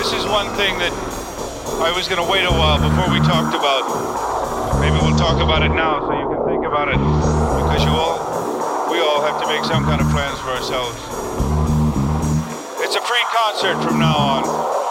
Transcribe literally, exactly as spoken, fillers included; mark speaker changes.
Speaker 1: This is one thing that I was going to wait a while before we talked about. Maybe we'll talk about it now so you can think about it, because you all, we all have to make some kind of plans for ourselves. It's a free concert from now on.